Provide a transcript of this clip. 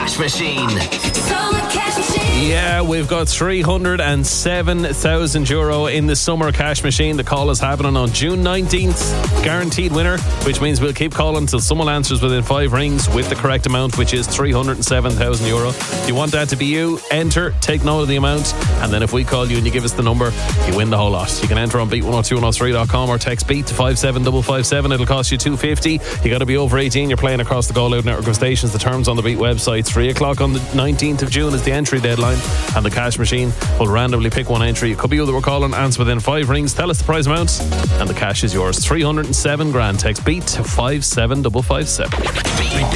Cash Machine. Summer Cash Machine. Yeah, we've got €307,000 in the Summer Cash Machine. The call is happening on June 19th. Guaranteed winner, which means we'll keep calling until someone answers within 5 rings with the correct amount, which is €307,000. If you want that to be you, enter, take note of the amount, and then if we call you and you give us the number, you win the whole lot. You can enter on beat102103.com or text beat to 57557. It'll cost you $2.50. You got to be over 18. You're playing across the Go Loud network of stations. The terms on the Beat website. 3 o'clock on the 19th of June is the entry deadline, and the Cash Machine will randomly pick one entry. It could be you that we're calling. Answer within 5 rings. Tell us the prize amount, and the cash is yours. 307 grand. Text beat to 57557.